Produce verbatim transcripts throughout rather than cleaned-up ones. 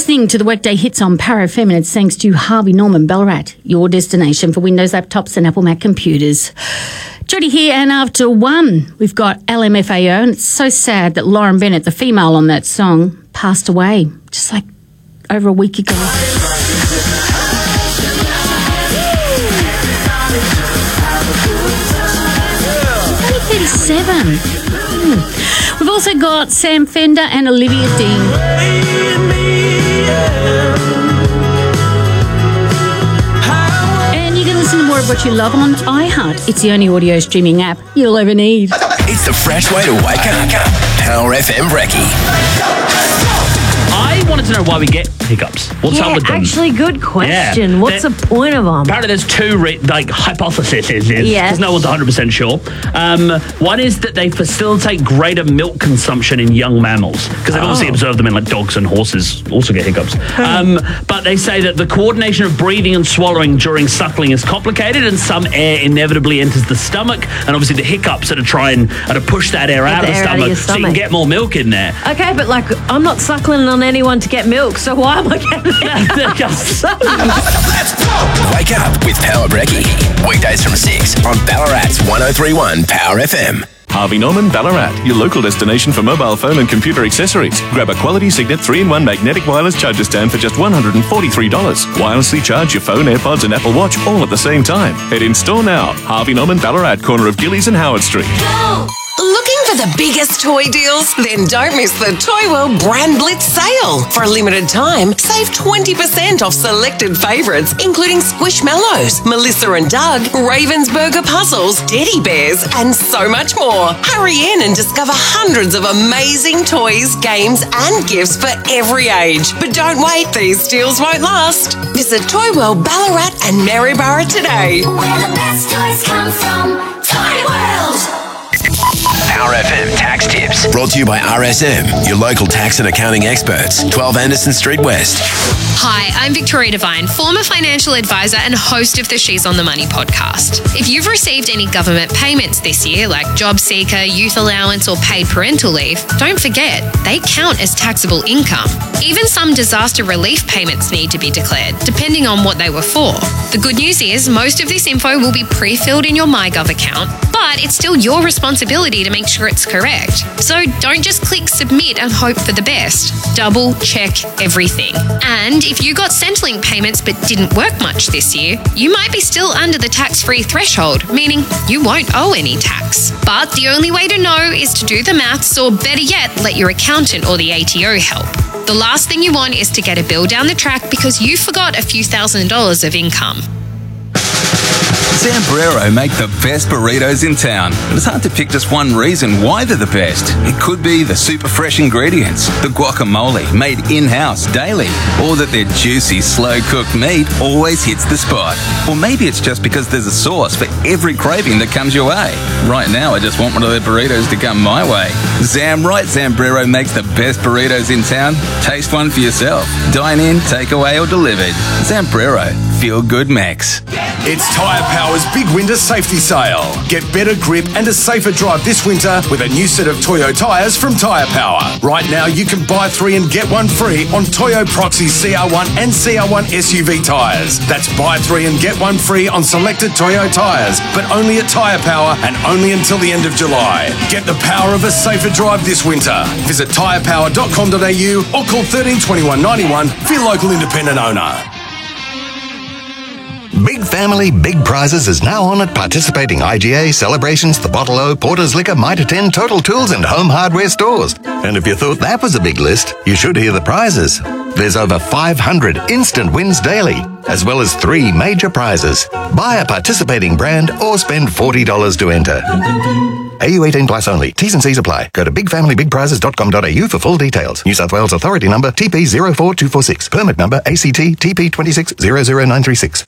listening to the Workday Hits on Power F M, and it's thanks to Harvey Norman Ballarat, your destination for Windows laptops and Apple Mac computers. Jodie here, and after one, we've got L M F A O, and it's so sad that Lauren Bennett, the female on that song, passed away just like over a week ago. thirty-seven. Mm. We've also got Sam Fender and Olivia Dean. And you can listen to more of what you love on iHeart. It's the only audio streaming app you'll ever need. It's the fresh way to wake up. Power F M Brekkie. I wanted to know why we get hiccups. What's yeah, up with them? actually, good question. Yeah. What's They're, the point of them? Apparently, there's two re- like hypotheses. Because Yes. no one's one hundred percent sure. Um, one is that they facilitate greater milk consumption in young mammals, because they've Oh. obviously observed them in like dogs and horses also get hiccups. um, but they say that the coordination of breathing and swallowing during suckling is complicated, and some air inevitably enters the stomach, and obviously the hiccups are to try and are to push that air Get out the of the air out of stomach, your so you can stomach. get more milk in there. Okay, but like, I'm not suckling on anyone to get milk, so why am I getting milk? Let's go! Wake up with Power Brekkie. Weekdays from six on Ballarat's one oh three point one Power F M. Harvey Norman Ballarat, your local destination for mobile phone and computer accessories. Grab a quality Signet three in one magnetic wireless charger stand for just one hundred forty-three dollars. Wirelessly charge your phone, AirPods and Apple Watch all at the same time. Head in store now. Harvey Norman Ballarat, corner of Gillies and Howard Street. Go! Looking for the biggest toy deals? Then don't miss the Toy World Brand Blitz sale. For a limited time, save twenty percent off selected favourites, including Squishmallows, Melissa and Doug, Ravensburger Puzzles, Teddy Bears, and so much more. Hurry in and discover hundreds of amazing toys, games, and gifts for every age. But don't wait, these deals won't last. Visit Toy World Ballarat and Maryborough today. Where the best toys come from, Toy World. Power F M Tax Tips. Brought to you by R S M, your local tax and accounting experts. twelve Anderson Street West. Hi, I'm Victoria Devine, former financial advisor and host of the She's on the Money podcast. If you've received any government payments this year, like JobSeeker, youth allowance, or paid parental leave, don't forget, they count as taxable income. Even some disaster relief payments need to be declared, depending on what they were for. The good news is most of this info will be pre-filled in your MyGov account, but it's still your responsibility to make sure it's correct. So don't just click submit and hope for the best. Double check everything. And if you got Centrelink payments but didn't work much this year, you might be still under the tax-free threshold, meaning you won't owe any tax. But the only way to know is to do the maths, or better yet, let your accountant or the A T O help. The last thing you want is to get a bill down the track because you forgot a few thousand dollars of income. Zambrero make the best burritos in town. But it's hard to pick just one reason why they're the best. It could be the super fresh ingredients, the guacamole made in-house daily, or that their juicy, slow-cooked meat always hits the spot. Or maybe it's just because there's a sauce for every craving that comes your way. Right now, I just want one of their burritos to come my way. Zam Right Zambrero makes the best burritos in town. Taste one for yourself. Dine in, take away, or delivered. Zambrero. Feel good Max. It's Tyre Power's big winter safety sale. Get better grip and a safer drive this winter with a new set of Toyo tyres from Tyre Power. Right now, you can buy three and get one free on Toyo Proxy C R one and C R one S U V tyres. That's buy three and get one free on selected Toyo tyres, but only at Tyre Power and only until the end of July. Get the power of a safer drive this winter. Visit tyre power dot com dot a u or call thirteen twenty-one ninety-one for your local independent owner. Big Family, Big Prizes is now on at participating I G A, Celebrations, The Bottle O, Porter's Liquor, Mitre ten, Total Tools and Home Hardware stores. And if you thought that was a big list, you should hear the prizes. There's over five hundred instant wins daily, as well as three major prizes. Buy a participating brand or spend forty dollars to enter. A U eighteen plus only. T's and C's apply. Go to big family big prizes dot com dot a u for full details. New South Wales Authority number T P zero four two four six. Permit number A C T T P two six zero zero nine three six.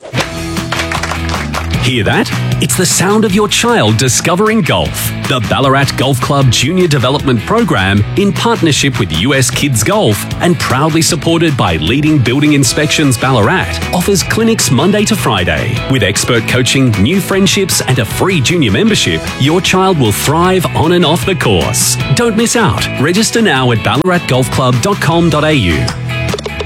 Hear that? It's the sound of your child discovering golf. The Ballarat Golf Club Junior Development Program, in partnership with U S Kids Golf and proudly supported by leading Building Inspections Ballarat, offers clinics Monday to Friday. With expert coaching, new friendships and a free junior membership, your child will thrive on and off the course. Don't miss out. Register now at ballarat golf club dot com dot a u.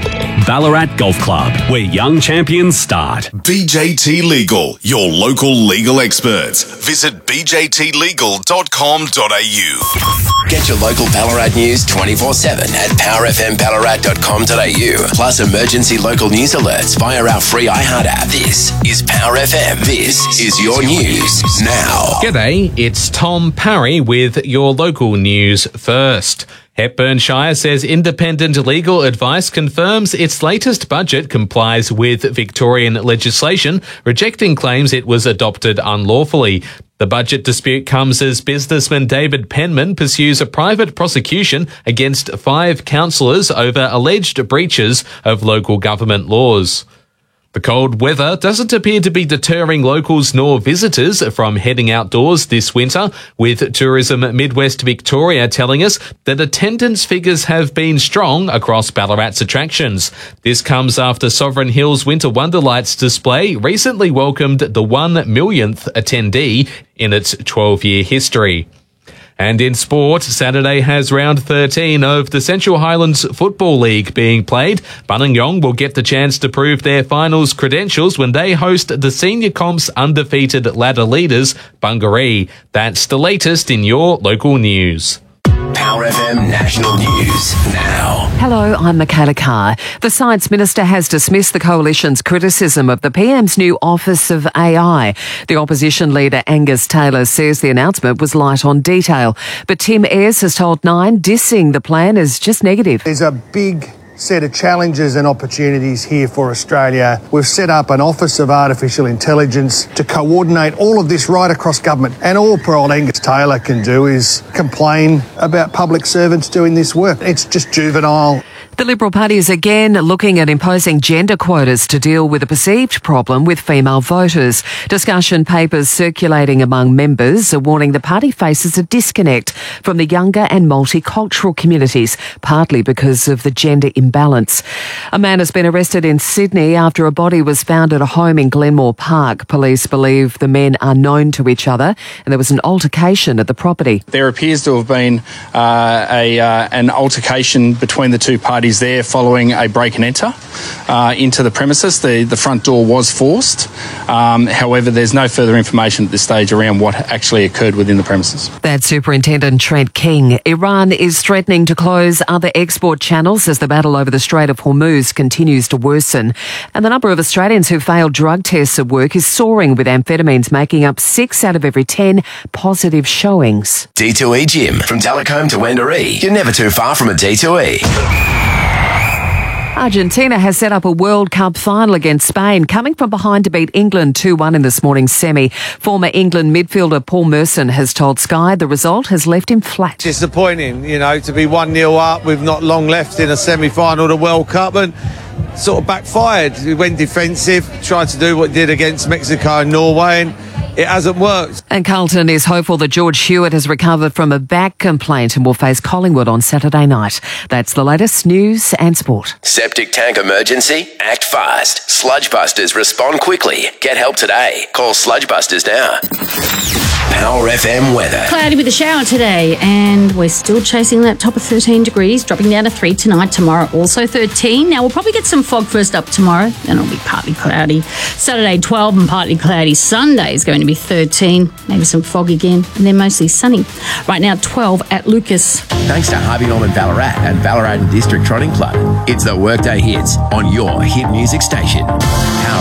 Ballarat Golf Club, where young champions start. B J T Legal, your local legal experts. Visit b j t legal dot com dot a u. Get your local Ballarat news twenty-four seven at power f m ballarat dot com dot a u. Plus emergency local news alerts via our free iHeart app. This is Power F M. This is your news now. G'day, it's Tom Parry with your local news first. Hepburn Shire says independent legal advice confirms its latest budget complies with Victorian legislation, rejecting claims it was adopted unlawfully. The budget dispute comes as businessman David Penman pursues a private prosecution against five councillors over alleged breaches of local government laws. The cold weather doesn't appear to be deterring locals nor visitors from heading outdoors this winter, with Tourism Midwest Victoria telling us that attendance figures have been strong across Ballarat's attractions. This comes after Sovereign Hills Winter Wonderlights display recently welcomed the one millionth attendee in its twelve-year history. And in sport, Saturday has round thirteen of the Central Highlands Football League being played. Bunningyong will get the chance to prove their finals credentials when they host the Senior Comp's undefeated ladder leaders, Bungaree. That's the latest in your local news. Power F M National News now. Hello, I'm Michaela Carr. The Science Minister has dismissed the Coalition's criticism of the P M's new Office of A I. The opposition leader Angus Taylor says the announcement was light on detail. But Tim Ayres has told Nine dissing the plan is just negative. There's a big set of challenges and opportunities here for Australia. We've set up an Office of Artificial Intelligence to coordinate all of this right across government. And all poor old Angus Taylor can do is complain about public servants doing this work. It's just juvenile. The Liberal Party is again looking at imposing gender quotas to deal with a perceived problem with female voters. Discussion papers circulating among members are warning the party faces a disconnect from the younger and multicultural communities, partly because of the gender imbalance. A man has been arrested in Sydney after a body was found at a home in Glenmore Park. Police believe the men are known to each other and there was an altercation at the property. There appears to have been uh, a uh, an altercation between the two parties there following a break and enter uh, into the premises. The, the front door was forced. Um, however, there's no further information at this stage around what actually occurred within the premises. That's Superintendent Trent King. Iran is threatening to close other export channels as the battle over the Strait of Hormuz continues to worsen. And the number of Australians who failed drug tests at work is soaring, with amphetamines making up six out of every ten positive showings. D two E Gym. From Telecombe to Wendouree. You're never too far from a D two E. Argentina has set up a World Cup final against Spain, coming from behind to beat England two one in this morning's semi. Former England midfielder Paul Merson has told Sky the result has left him flat. Disappointing, you know, to be one nil up with not long left in a semi-final of the World Cup, and sort of backfired. We went defensive, tried to do what it did against Mexico and Norway, and it hasn't worked. And Carlton is hopeful that George Hewitt has recovered from a back complaint and will face Collingwood on Saturday night. That's the latest news and sport. Septic tank emergency? Act fast. Sludgebusters respond quickly. Get help today. Call Sludgebusters now. Power F M weather. Cloudy with a shower today, and we're still chasing that top of thirteen degrees, dropping down to three tonight. Tomorrow also thirteen. Now we'll probably get some fog first up tomorrow, then it'll be partly cloudy. Saturday twelve and partly cloudy. Sunday is going to be thirteen, maybe some fog again, and then mostly sunny. Right now twelve at Lucas. Thanks to Harvey Norman Ballarat and Ballarat District Trotting Club. It's the Workday Hits on your hit music station. Power